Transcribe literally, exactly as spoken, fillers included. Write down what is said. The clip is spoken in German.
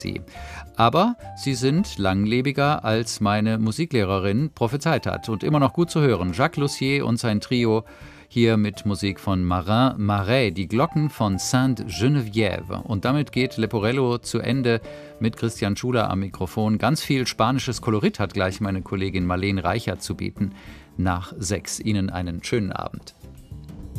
sie. Aber sie sind langlebiger, als meine Musiklehrerin prophezeit hat und immer noch gut zu hören. Jacques Lussier und sein Trio hier mit Musik von Marin Marais, die Glocken von Sainte-Geneviève. Und damit geht Leporello zu Ende mit Christian Schuler am Mikrofon. Ganz viel spanisches Kolorit hat gleich meine Kollegin Marlene Reichert zu bieten. Nach sechs. Ihnen einen schönen Abend.